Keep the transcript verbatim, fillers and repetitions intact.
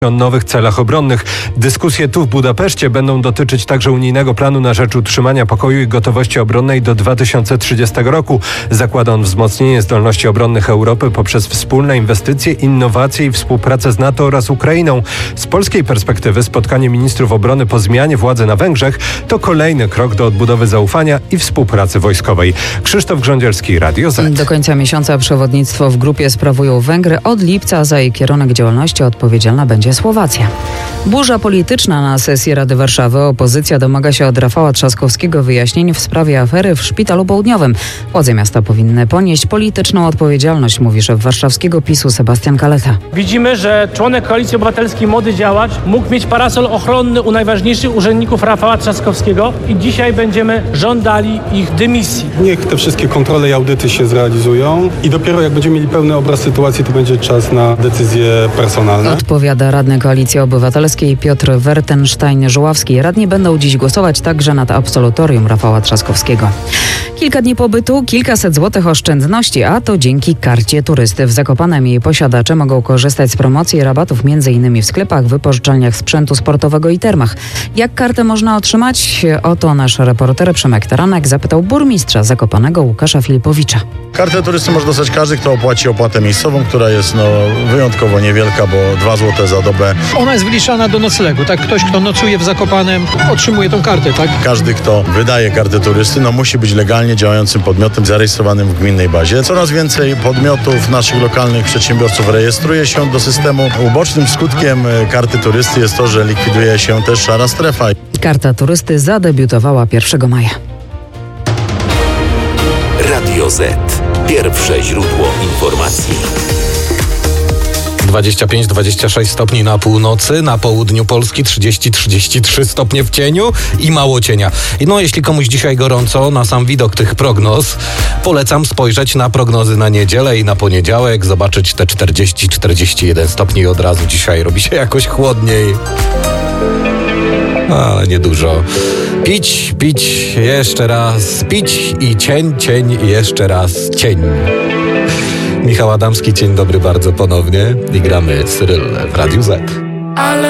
o nowych celach obronnych. Dyskusje tu w Budapeszcie będą dotyczyć także unijnego planu na rzecz utrzymania pokoju i gotowości obronnej do dwa tysiące trzydziestego roku. Zakłada on wzmocnienie zdolności obronnych Europy poprzez wspólne inwestycje, innowacje i współpracę z NATO oraz Ukrainą. Z polskiej perspektywy spotkanie ministrów obrony po zmianie władzy na Węgrzech to kolejny krok do odbudowy zaufania i współpracy wojskowej. Krzysztof Grządzielski, Radio Z. Do końca miesiąca przewodnictwo w grupie sprawują Węgry. Od lipca za jej kierunek działalności odpowiedzialna będzie Słowacja. Burza polityczna na sesji Rady Warszawy. Opozycja domaga się od Rafała Trzaskowskiego wyjaśnień w sprawie afery w Szpitalu Południowym. Władze miasta powinny ponieść polityczną odpowiedzialność, mówi szef warszawskiego PiSu Sebastian Kaleta. Widzimy, że członek Koalicji Obywatelskiej, młody działacz, mógł mieć parasol ochronny u najważniejszych urzędników Rafała Trzaskowskiego i dzisiaj będziemy żądali ich dymisji. Niech te wszystkie kontrole i audyty się zrealizują i dopiero jak będziemy mieli pełny obraz sytuacji, to będzie czas na decyzje personalne. Odpowiada radny Koalicji Obywatelskiej Piotr Wertenstein-Żuławski. Radni będą dziś głosować także nad absolutorium Rafała Trzaskowskiego. Kilka dni pobytu, kilkaset złotych oszczędności, a to dzięki karcie turysty. W Zakopanem jej posiadacze mogą korzystać z promocji i rabatów m.in. w sklepach, wypożyczalniach sprzętu sportowego i termach. Jak kartę można otrzymać? Oto nasz reporter Przemek Taranek zapytał burmistrza Zakopanego Łukasza Filipowicza. Kartę turysty może dostać każdy, kto opłaci opłatę miejscową, która jest no, wyjątkowo niewielka, bo dwa złote za dobę. Ona jest wliczana do noclegu, tak? Ktoś, kto nocuje w Zakopanem, otrzymuje tą kartę, tak? Każdy, kto wydaje kartę turysty, no musi być legalnie działającym podmiotem zarejestrowanym w gminnej bazie. Coraz więcej podmiotów, naszych lokalnych przedsiębiorców rejestruje się do systemu. Ubocznym skutkiem karty turysty jest to, że likwiduje się też szara strefa. Karta turysty zadebiutowała pierwszego maja. Radio Z. Pierwsze źródło informacji. dwadzieścia pięć dwadzieścia sześć stopni na północy, na południu Polski trzydzieści trzydzieści trzy stopnie w cieniu i mało cienia. I no, jeśli komuś dzisiaj gorąco, na sam widok tych prognoz, polecam spojrzeć na prognozy na niedzielę i na poniedziałek, zobaczyć te czterdzieści czterdzieści jeden stopni i od razu dzisiaj robi się jakoś chłodniej. Ale niedużo. Pić, pić, jeszcze raz pić i cień, cień i jeszcze raz cień. Michał Adamski, dzień dobry bardzo ponownie i gramy Cyryl w Radiu Z.